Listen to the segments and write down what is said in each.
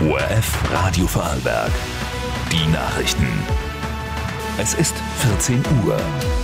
ORF Radio Vorarlberg. Die Nachrichten. Es ist 14 Uhr.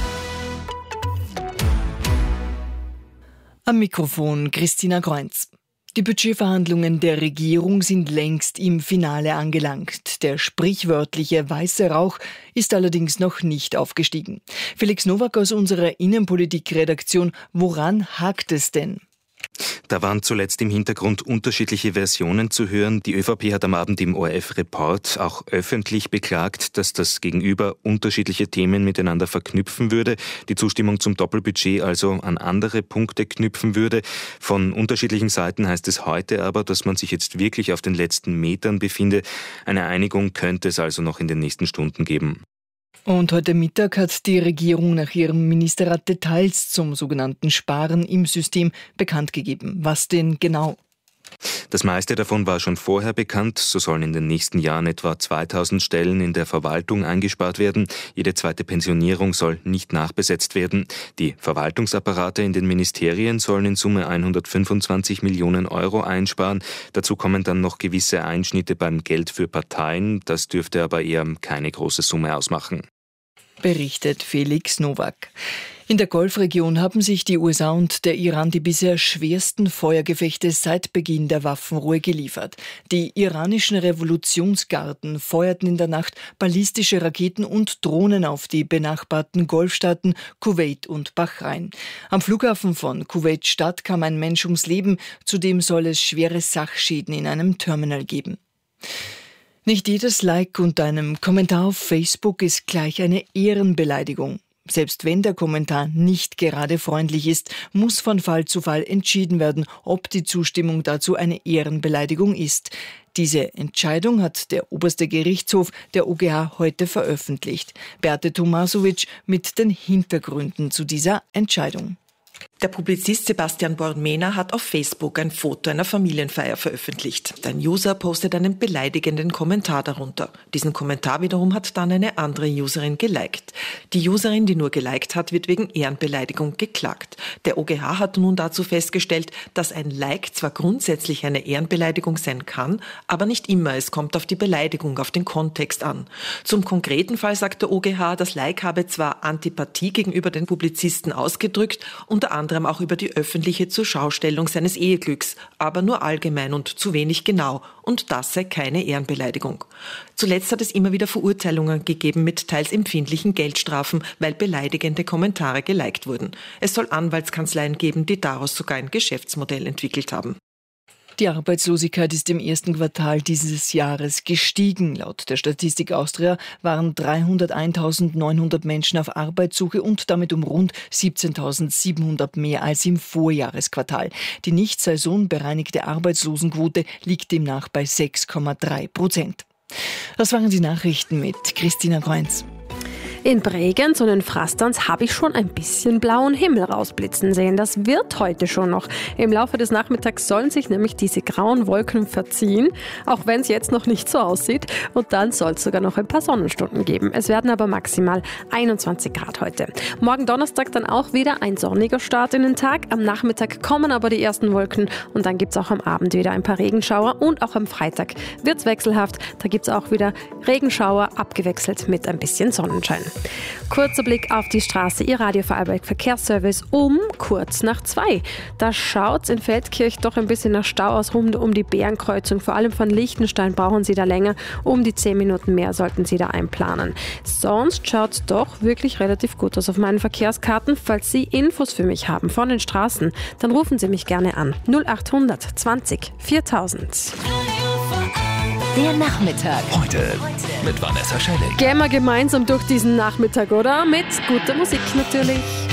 Am Mikrofon Christina Kreunz. Die Budgetverhandlungen der Regierung sind längst im Finale angelangt. Der sprichwörtliche weiße Rauch ist allerdings noch nicht aufgestiegen. Felix Nowak aus unserer Innenpolitik-Redaktion. Woran hakt es denn? Da waren zuletzt im Hintergrund unterschiedliche Versionen zu hören. Die ÖVP hat am Abend im ORF-Report auch öffentlich beklagt, dass das Gegenüber unterschiedliche Themen miteinander verknüpfen würde, die Zustimmung zum Doppelbudget also an andere Punkte knüpfen würde. Von unterschiedlichen Seiten heißt es heute aber, dass man sich jetzt wirklich auf den letzten Metern befinde. Eine Einigung könnte es also noch in den nächsten Stunden geben. Und heute Mittag hat die Regierung nach ihrem Ministerrat Details zum sogenannten Sparen im System bekannt gegeben. Was denn genau? Das meiste davon war schon vorher bekannt. So sollen in den nächsten Jahren etwa 2000 Stellen in der Verwaltung eingespart werden. Jede zweite Pensionierung soll nicht nachbesetzt werden. Die Verwaltungsapparate in den Ministerien sollen in Summe 125 Millionen Euro einsparen. Dazu kommen dann noch gewisse Einschnitte beim Geld für Parteien. Das dürfte aber eher keine große Summe ausmachen. Berichtet Felix Nowak. In der Golfregion haben sich die USA und der Iran die bisher schwersten Feuergefechte seit Beginn der Waffenruhe geliefert. Die iranischen Revolutionsgarden feuerten in der Nacht ballistische Raketen und Drohnen auf die benachbarten Golfstaaten Kuwait und Bahrain. Am Flughafen von Kuwait-Stadt kam ein Mensch ums Leben, zudem soll es schwere Sachschäden in einem Terminal geben. Nicht jedes Like unter einem Kommentar auf Facebook ist gleich eine Ehrenbeleidigung. Selbst wenn der Kommentar nicht gerade freundlich ist, muss von Fall zu Fall entschieden werden, ob die Zustimmung dazu eine Ehrenbeleidigung ist. Diese Entscheidung hat der oberste Gerichtshof, der OGH, heute veröffentlicht. Beate Tomasovic mit den Hintergründen zu dieser Entscheidung. Der Publizist Sebastian Born-Mehner hat auf Facebook ein Foto einer Familienfeier veröffentlicht. Ein User postet einen beleidigenden Kommentar darunter. Diesen Kommentar wiederum hat dann eine andere Userin geliked. Die Userin, die nur geliked hat, wird wegen Ehrenbeleidigung geklagt. Der OGH hat nun dazu festgestellt, dass ein Like zwar grundsätzlich eine Ehrenbeleidigung sein kann, aber nicht immer. Es kommt auf die Beleidigung, auf den Kontext an. Zum konkreten Fall sagt der OGH, das Like habe zwar Antipathie gegenüber den Publizisten ausgedrückt, unter anderem auch über die öffentliche Zurschaustellung seines Eheglücks, aber nur allgemein und zu wenig genau, und das sei keine Ehrenbeleidigung. Zuletzt hat es immer wieder Verurteilungen gegeben mit teils empfindlichen Geldstrafen, weil beleidigende Kommentare geliked wurden. Es soll Anwaltskanzleien geben, die daraus sogar ein Geschäftsmodell entwickelt haben. Die Arbeitslosigkeit ist im ersten Quartal dieses Jahres gestiegen. Laut der Statistik Austria waren 301.900 Menschen auf Arbeitssuche und damit um rund 17.700 mehr als im Vorjahresquartal. Die nicht saisonbereinigte Arbeitslosenquote liegt demnach bei 6,3%. Das waren die Nachrichten mit Christina Kreunz. In Bregenz und in Frastanz habe ich schon ein bisschen blauen Himmel rausblitzen sehen. Das wird heute schon noch. Im Laufe des Nachmittags sollen sich nämlich diese grauen Wolken verziehen, auch wenn es jetzt noch nicht so aussieht. Und dann soll es sogar noch ein paar Sonnenstunden geben. Es werden aber maximal 21 Grad heute. Morgen Donnerstag dann auch wieder ein sonniger Start in den Tag. Am Nachmittag kommen aber die ersten Wolken und dann gibt es auch am Abend wieder ein paar Regenschauer. Und auch am Freitag wird es wechselhaft. Da gibt es auch wieder Regenschauer, abgewechselt mit ein bisschen Sonnenschein. Kurzer Blick auf die Straße. Ihr Radio Vorarlberg Verkehrsservice um kurz nach 2. Da schaut es in Feldkirch doch ein bisschen nach Stau aus rund um die Bärenkreuzung. Vor allem von Liechtenstein brauchen Sie da länger. Um die 10 Minuten mehr sollten Sie da einplanen. Sonst schaut es doch wirklich relativ gut aus auf meinen Verkehrskarten. Falls Sie Infos für mich haben von den Straßen, dann rufen Sie mich gerne an. 0800 20 4000. Der Nachmittag. Heute mit Vanessa Schelling. Gehen wir gemeinsam durch diesen Nachmittag, oder? Mit guter Musik natürlich.